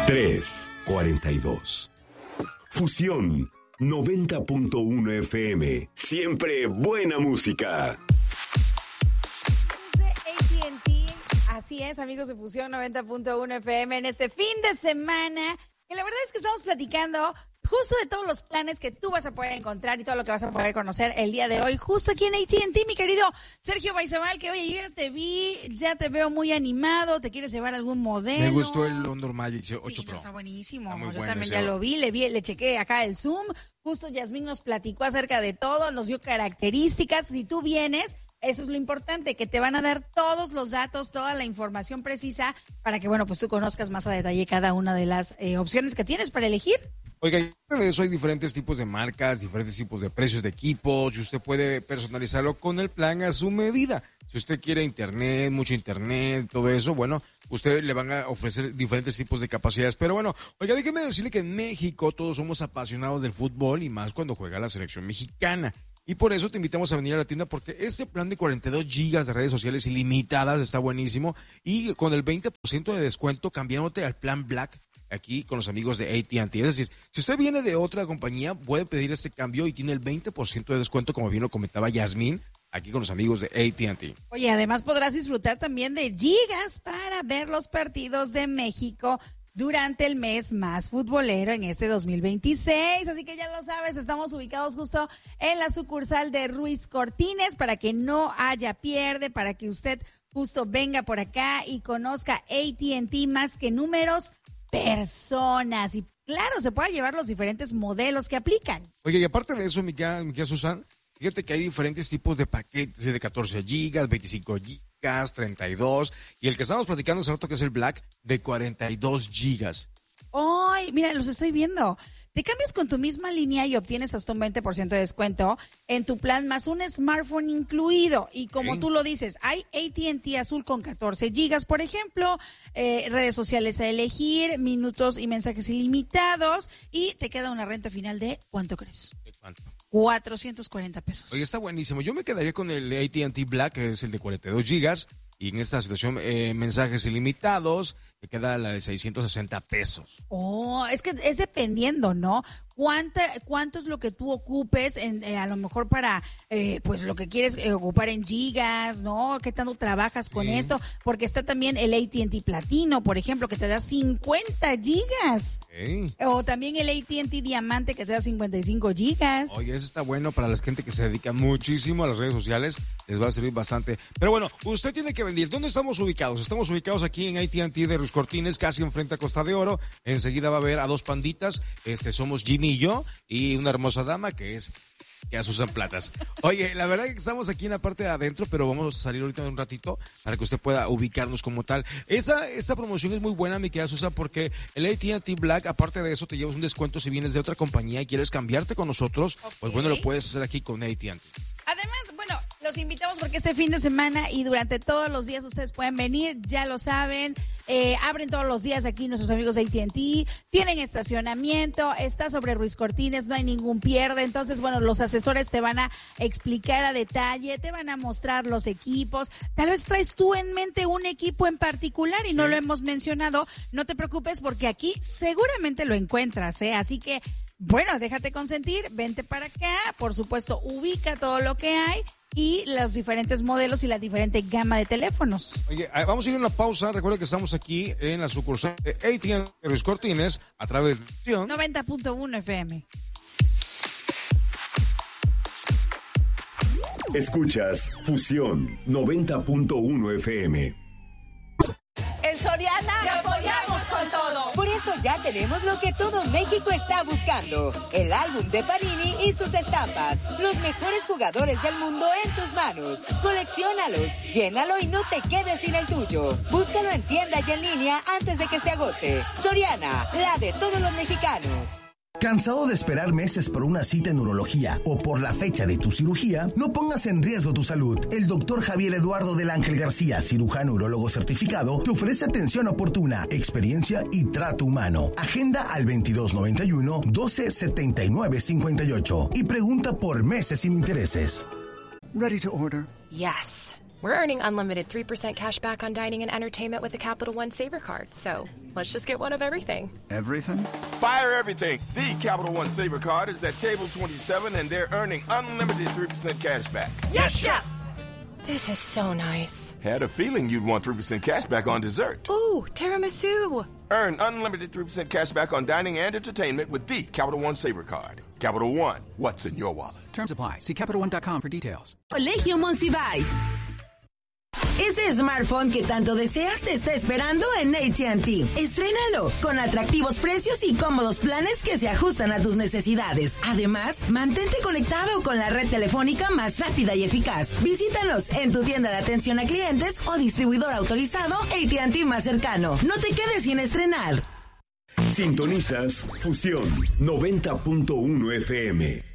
3:42. Fusión 90.1 FM. Siempre buena música. AT&T, así es, amigos de Fusión 90.1 FM, en este fin de semana, que la verdad es que estamos platicando justo de todos los planes que tú vas a poder encontrar y todo lo que vas a poder conocer el día de hoy, justo aquí en AT&T, mi querido Sergio Baizabal, que oye, yo ya te vi, ya te veo muy animado, ¿te quieres llevar algún modelo? Me gustó el Honor Magic 8 sí, Pro. Está buenísimo, está muy yo bueno también ese. Ya lo vi, le chequé acá el Zoom, justo Yasmín nos platicó acerca de todo, nos dio características, si tú vienes... Eso es lo importante, que te van a dar todos los datos, toda la información precisa para que, bueno, pues tú conozcas más a detalle cada una de las opciones que tienes para elegir. Oiga, de eso hay diferentes tipos de marcas, diferentes tipos de precios de equipos, y usted puede personalizarlo con el plan a su medida. Si usted quiere internet, mucho internet, todo eso, bueno, usted le van a ofrecer diferentes tipos de capacidades. Pero bueno, oiga, déjeme decirle que en México todos somos apasionados del fútbol y más cuando juega la selección mexicana. Y por eso te invitamos a venir a la tienda porque este plan de 42 gigas de redes sociales ilimitadas está buenísimo y con el 20% de descuento cambiándote al plan Black aquí con los amigos de AT&T. Es decir, si usted viene de otra compañía puede pedir este cambio y tiene el 20% de descuento como bien lo comentaba Yasmín aquí con los amigos de AT&T. Oye, además podrás disfrutar también de gigas para ver los partidos de México durante el mes más futbolero en este 2026, así que ya lo sabes, estamos ubicados justo en la sucursal de Ruiz Cortines para que no haya pierde, para que usted justo venga por acá y conozca AT&T más que números, personas, y claro, se pueda llevar los diferentes modelos que aplican. Oye, y aparte de eso, mi querida Susan, fíjate que hay diferentes tipos de paquetes de 14 gigas, 25 gigas, 32, y el que estamos platicando hace rato que es el Black, de 42 gigas. ¡Ay! Mira, los estoy viendo. Te cambias con tu misma línea y obtienes hasta un 20% de descuento en tu plan más un smartphone incluido. Y como tú lo dices, hay AT&T Azul con 14 gigas, por ejemplo, redes sociales a elegir, minutos y mensajes ilimitados, y te queda una renta final de, ¿cuánto crees? ¿De cuánto? 440 pesos. Oye, está buenísimo. Yo me quedaría con el AT&T Black, que es el de 42 gigas, y en esta situación mensajes ilimitados, que queda la de 660 pesos. Oh, es que es dependiendo, ¿no? ¿Cuánto es lo que tú ocupes a lo mejor para pues lo que quieres ocupar en gigas, ¿no? ¿Qué tanto trabajas con esto? Porque está también el AT&T Platino, por ejemplo, que te da 50 gigas. O también el AT&T Diamante, que te da 55 gigas. Oye, eso está bueno para la gente que se dedica muchísimo a las redes sociales, les va a servir bastante. Pero bueno, usted tiene que venir. ¿Dónde estamos ubicados? Estamos ubicados aquí en AT&T de Ruiz Cortines, casi enfrente a Costa de Oro. Enseguida va a ver a dos panditas. Somos Jimmy y yo, y una hermosa dama que es ya Susan Platas. Oye, la verdad es que estamos aquí en la parte de adentro, pero vamos a salir ahorita en un ratito para que usted pueda ubicarnos como tal. Esta promoción es muy buena, mi querida Susan, porque el AT&T Black, aparte de eso, te llevas un descuento si vienes de otra compañía y quieres cambiarte con nosotros, pues bueno, lo puedes hacer aquí con AT&T. Además, bueno, los invitamos porque este fin de semana y durante todos los días ustedes pueden venir, ya lo saben, abren todos los días aquí nuestros amigos de AT&T, tienen estacionamiento, está sobre Ruiz Cortines, no hay ningún pierde, entonces, bueno, los asesores te van a explicar a detalle, te van a mostrar los equipos, tal vez traes tú en mente un equipo en particular y no lo hemos mencionado, no te preocupes porque aquí seguramente lo encuentras, así que bueno, déjate consentir, vente para acá, por supuesto, ubica todo lo que hay y los diferentes modelos y la diferente gama de teléfonos. Oye, vamos a ir a una pausa, recuerda que estamos aquí en la sucursal de AT&T Ruiz Cortines a través de 90.1 FM. Escuchas Fusión 90.1 FM. En Soriana ¡te apoyamos con todo! Por eso ya tenemos lo que todo México está buscando. El álbum de Panini y sus estampas. Los mejores jugadores del mundo en tus manos. Colecciónalos, llénalo y no te quedes sin el tuyo. Búscalo en tienda y en línea antes de que se agote. Soriana, la de todos los mexicanos. ¿Cansado de esperar meses por una cita en urología o por la fecha de tu cirugía? No pongas en riesgo tu salud. El doctor Javier Eduardo del Ángel García, cirujano urólogo certificado, te ofrece atención oportuna, experiencia y trato humano. Agenda al 2291-127958 y pregunta por meses sin intereses. Ready to order. Yes. We're earning unlimited 3% cash back on dining and entertainment with the Capital One Saver Card. So, Let's just get one of everything. Everything? Fire everything. The Capital One Saver card is at table 27 and they're earning unlimited 3% cash back. Yes, Chef! This is so nice. Had a feeling you'd want 3% cash back on dessert. Ooh, tiramisu. Earn unlimited 3% cash back on dining and entertainment with the Capital One Saver card. Capital One, what's in your wallet? Terms apply. See CapitalOne.com for details. Colegio Monsiváis. Ese smartphone que tanto deseas te está esperando en AT&T. Estrénalo con atractivos precios y cómodos planes que se ajustan a tus necesidades. Además, mantente conectado con la red telefónica más rápida y eficaz. Visítanos en tu tienda de atención a clientes o distribuidor autorizado AT&T más cercano. No te quedes sin estrenar. Sintonizas Fusión 90.1 FM.